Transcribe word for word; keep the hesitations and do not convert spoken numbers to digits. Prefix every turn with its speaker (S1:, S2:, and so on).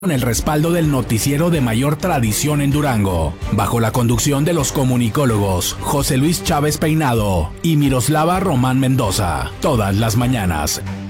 S1: Con el respaldo del noticiero de mayor tradición en Durango, bajo la conducción de los comunicólogos José Luis Chávez Peinado y Miroslava Román Mendoza, todas las mañanas.